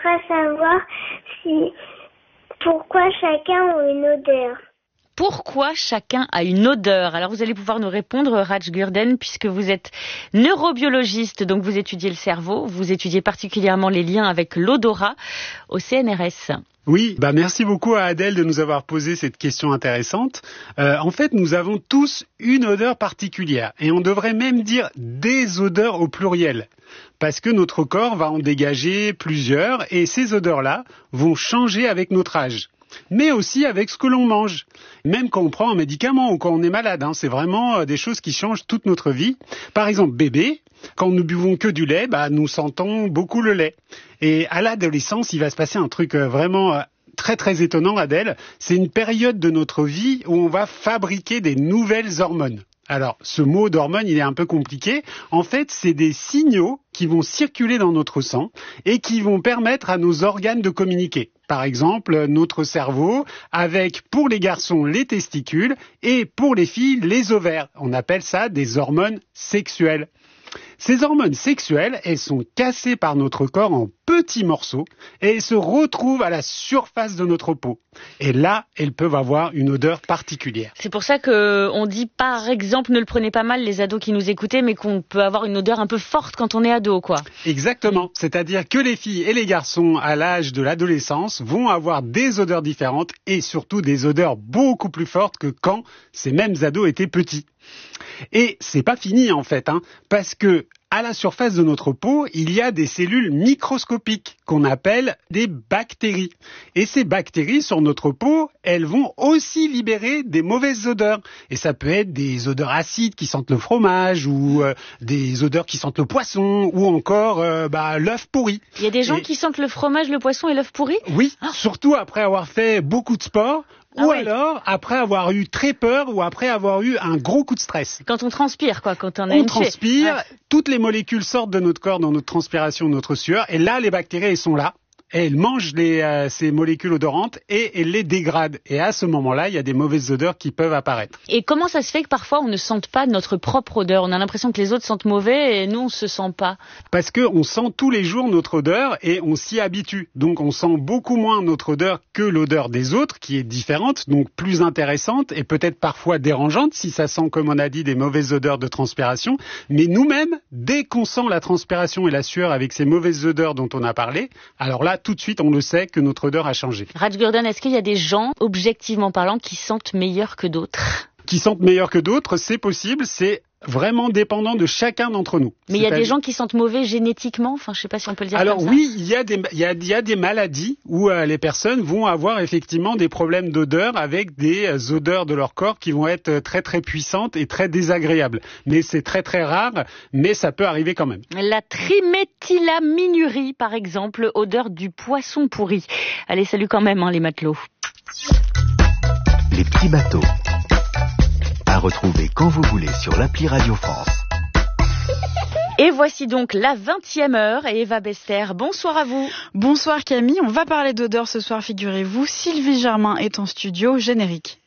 voudrais savoir pourquoi chacun a une odeur. Pourquoi chacun a une odeur? Alors vous allez pouvoir nous répondre, Raj Gurden, puisque vous êtes neurobiologiste, donc vous étudiez le cerveau, vous étudiez particulièrement les liens avec l'odorat au CNRS. Oui, merci beaucoup à Adèle de nous avoir posé cette question intéressante. En fait, nous avons tous une odeur particulière et on devrait même dire des odeurs au pluriel parce que notre corps va en dégager plusieurs et ces odeurs-là vont changer avec notre âge, mais aussi avec ce que l'on mange. Même quand on prend un médicament ou quand on est malade, c'est vraiment des choses qui changent toute notre vie. Par exemple, bébé, quand nous buvons que du lait, nous sentons beaucoup le lait. Et à l'adolescence, il va se passer un truc vraiment très très étonnant, Adèle. C'est une période de notre vie où on va fabriquer des nouvelles hormones. Alors, ce mot d'hormone, il est un peu compliqué. En fait, c'est des signaux qui vont circuler dans notre sang et qui vont permettre à nos organes de communiquer. Par exemple, notre cerveau avec, pour les garçons, les testicules et pour les filles, les ovaires. On appelle ça des hormones sexuelles. Ces hormones sexuelles, elles sont cassées par notre corps en petits morceaux et elles se retrouvent à la surface de notre peau. Et là, elles peuvent avoir une odeur particulière. C'est pour ça qu'on dit, par exemple, ne le prenez pas mal les ados qui nous écoutaient, mais qu'on peut avoir une odeur un peu forte quand on est ado, quoi. Exactement. C'est-à-dire que les filles et les garçons à l'âge de l'adolescence vont avoir des odeurs différentes et surtout des odeurs beaucoup plus fortes que quand ces mêmes ados étaient petits. Et c'est pas fini en fait, parce que à la surface de notre peau, il y a des cellules microscopiques qu'on appelle des bactéries. Et ces bactéries sur notre peau, elles vont aussi libérer des mauvaises odeurs. Et ça peut être des odeurs acides qui sentent le fromage ou des odeurs qui sentent le poisson ou encore l'œuf pourri. Il y a des gens qui sentent le fromage, le poisson et l'œuf pourri ? Oui, surtout après avoir fait beaucoup de sport. Alors, après avoir eu très peur ou après avoir eu un gros coup de stress. Quand on transpire, quoi, quand on a on transpire, toutes les molécules sortent de notre corps dans notre transpiration, notre sueur, et là, les bactéries, elles sont là. Et elles mangent ces molécules odorantes et elles les dégradent. Et à ce moment-là, il y a des mauvaises odeurs qui peuvent apparaître. Et comment ça se fait que parfois on ne sente pas notre propre odeur? On a l'impression que les autres sentent mauvais et nous on se sent pas. Parce qu'on sent tous les jours notre odeur et on s'y habitue. Donc on sent beaucoup moins notre odeur que l'odeur des autres, qui est différente, donc plus intéressante et peut-être parfois dérangeante si ça sent, comme on a dit, des mauvaises odeurs de transpiration. Mais nous-mêmes, dès qu'on sent la transpiration et la sueur avec ces mauvaises odeurs dont on a parlé, alors là, tout de suite, on le sait que notre odeur a changé. Raj Gurden, est-ce qu'il y a des gens, objectivement parlant, qui sentent meilleur que d'autres? Qui sentent meilleur que d'autres, c'est possible, c'est vraiment dépendant de chacun d'entre nous. Mais il y a des gens qui sentent mauvais génétiquement, je sais pas si on peut le dire comme ça. Alors oui, il y a des maladies où les personnes vont avoir effectivement des problèmes d'odeur avec des odeurs de leur corps qui vont être très très puissantes et très désagréables. Mais c'est très très rare, mais ça peut arriver quand même. La triméthylaminurie, par exemple, odeur du poisson pourri. Allez, salut quand même les matelots. Les petits bateaux. À retrouver quand vous voulez sur l'appli Radio France. Et voici donc la 20e heure et Eva Bester, bonsoir à vous. Bonsoir Camille, on va parler d'odeur ce soir, figurez-vous. Sylvie Germain est en studio, générique.